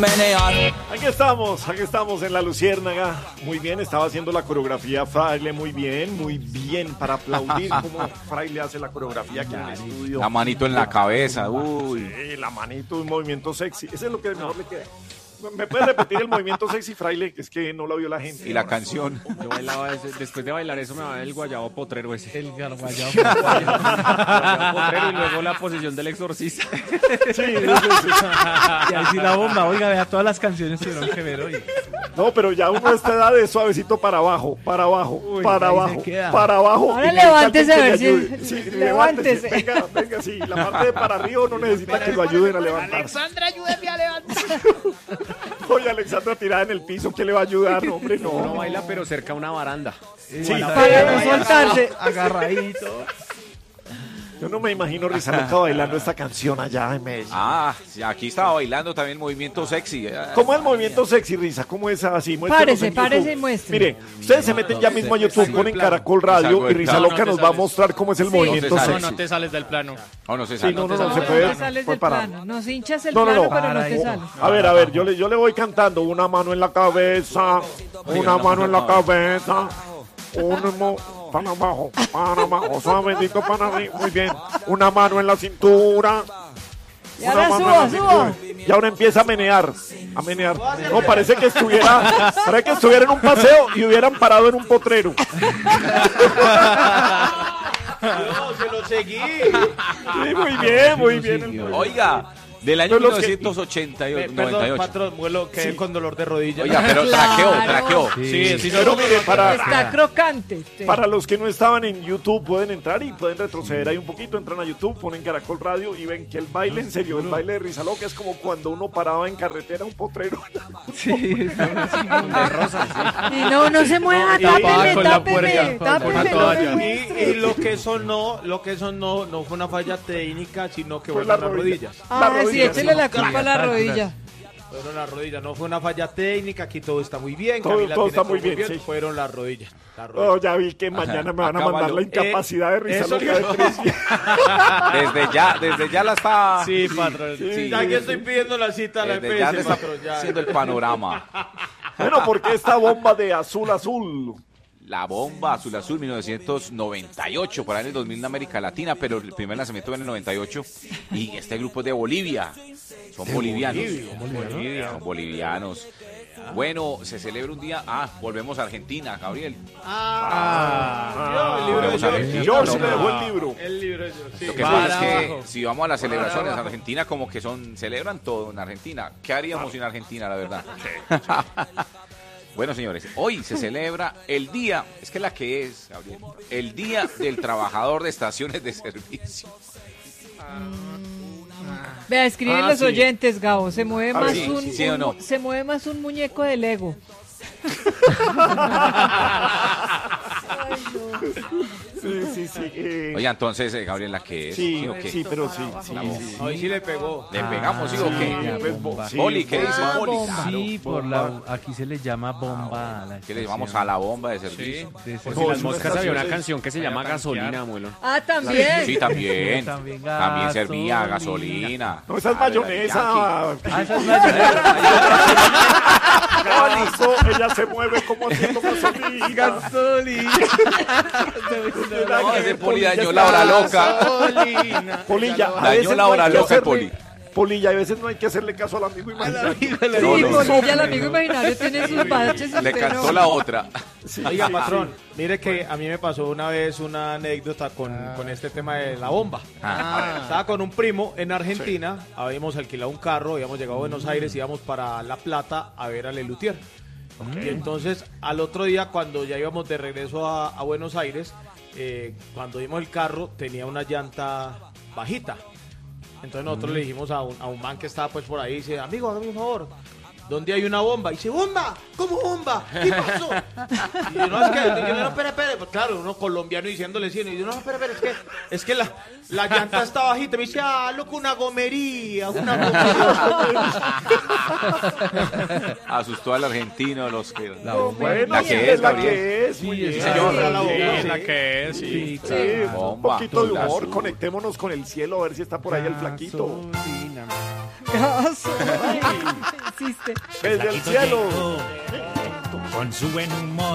Aquí estamos en La Luciérnaga. Muy bien, estaba haciendo la coreografía Fraile, muy bien, para aplaudir como Fraile hace la coreografía aquí en el estudio. La manito en la cabeza, uy. Sí, la manito, un movimiento sexy, ese es lo que mejor le queda. ¿Me puedes repetir el movimiento sexy, Fraile? Es que no lo vio la gente. Y la canción. Yo bailaba después de bailar eso me va el guayabo potrero ese. El guayabo Potrero y luego la posición del exorcista. Sí. Y ahí sí la bomba, oiga, vea, todas las canciones tuvieron que ver hoy. No, pero ya uno a esta edad de suavecito para abajo, Uy, ahí se queda. para abajo. Ahora Y necesita levántese alguien a ver que le si- ayude. Sí, levántese. Venga, sí. La parte de para arriba no necesita que lo ayuden a levantar. Alexandra, ayúdeme a levantar. Oye, Alexandra tirada en el piso, ¿quién le va a ayudar? No, hombre, Uno no. baila pero cerca a una baranda. Sí, Para no soltarse. Agarradito. yo no me imagino Rizaloca bailando esta canción allá en Medellín. Ah, sí, aquí estaba bailando también el movimiento sexy. ¿Cómo es el movimiento sexy, Risa? ¿Cómo es así? Muéstrenos en Párese YouTube. y muestre. Mire, ustedes se meten ya mismo a YouTube, ponen Caracol Radio Salgo y del Risa plano. Loca nos va a mostrar cómo es el movimiento No te sexy. No te sales del plano. Oh, no se Sí, sale. no, No se puede. te sales Pues del para. plano. Nos hinchas el No, plano, no. pero no te sales. A ver, yo le voy cantando. Una mano en la cabeza, una mano en la cabeza, para abajo, suavecito para arriba, muy bien. Una mano en la cintura. Y ahora Una mano en la subo. cintura. Y ahora empieza a menear. No, parece que estuviera en un paseo y hubieran parado en un potrero. Yo se lo seguí. Sí, muy bien. Oiga, del año Pero los que- 1988. Perdón, 98. patrón, vuelo, quedé con dolor de rodilla. Oiga, pero Claro. traqueó. Sí, Pero mire, Está crocante. para los que no estaban en YouTube, pueden entrar y pueden retroceder ahí un poquito. Entran a YouTube, ponen Caracol Radio y ven que el baile, en serio, el baile de Risa Loca es como cuando uno paraba en carretera un potrero. Sí, Y no se mueva, Y tápeme, con la tápeme, puerta, con una tápeme. toalla. Y lo que eso no fue una falla técnica, sino que Fue fueron la las rodilla. rodillas. Ah, sí, rodilla, échele sí. la culpa a la rodilla. Fueron las rodillas, no fue una falla técnica, aquí todo está muy bien, Todo Camila está tiene muy bien, sí. fueron las rodillas. Oh, ya vi que mañana me van a mandar Acábalo. la incapacidad de Risa eso Loca de 3 días. Desde ya la está. Sí, patrón. sí, Ya que estoy pidiendo la cita a la Desde ya le EPS, está patrón, ya. haciendo el panorama. Bueno, porque esta bomba de azul. La bomba azul 1998, por ahí en el 2000 en América Latina, pero el primer lanzamiento fue en el 98. Y este grupo es de Bolivia. Son bolivianos. Son bolivianos. Bueno, se celebra un día. Volvemos a Argentina, Gabriel. El libro de Vamos a ver. George. George le dejó el libro. El libro de George, sí. Lo que pasa es que si vamos a las celebraciones, Argentina como que celebran todo en Argentina. ¿Qué haríamos sin Argentina, la verdad? Bueno, señores, hoy se celebra el día, Gabriel, el Día del Trabajador de Estaciones de Servicio. Vea, escriben los sí. oyentes, Gabo. Se mueve más sí, un, sí o no. se mueve más un muñeco de Lego. Sí. Oye, entonces, Gabriel, ¿la que es? Sí, o qué? sí, pero sí. Hoy sí le pegó. ¿Le pegamos, sí o qué? Sí. Boli, ¿qué dice Boli? bomba. Sí, aquí se le llama bomba a la ¿Qué le llamamos a la bomba de servicio? Por No, si las es una moscas había una estación, canción que se llama Gasolina, abuelo. Ah, también. Sí, también. También También servía gasolina. gasolina. No, esa es mayonesa. Esa es mayonesa. Eso, ella se mueve como haciendo gasolina. No, ese Poli dañó la hora loca. Polilla, a Dañó veces la no hay hora que loca, hacerle- Poli. Polilla, a veces no hay que hacerle caso al amigo imaginario. Sí, No. Polilla, el amigo imaginario, tiene sus baches. y Le usted cantó no. la otra. Oiga, patrón, mire que a mí me pasó una vez una anécdota con este tema de la bomba. Estaba con un primo en Argentina, habíamos alquilado un carro, habíamos llegado a Buenos Aires, íbamos para La Plata a ver a Lelutier. Y entonces, al otro día, cuando ya íbamos de regreso a Buenos Aires, cuando vimos el carro, tenía una llanta bajita. Entonces nosotros le dijimos a un man que estaba pues por ahí, dice, amigo, hágame un favor, ¿dónde hay una bomba? Y dice, ¿bomba? ¿Cómo bomba? ¿Qué pasó? Y yo, no, es que, no, espere. Pues claro, uno colombiano diciéndole sí, y yo, no, espere, es que la llanta está bajita. Me dice, loco, una gomería. Asustó al argentino, los que... Bueno, La sí, que es, la Gabriel. que es, muy bien. señor. La que es, Sí, un Bomba, poquito de azul, humor, azul. conectémonos con el cielo a ver si está por ahí el flaquito. Gasolina. Gasolina. existe. Desde el cielo. Con su buen humor.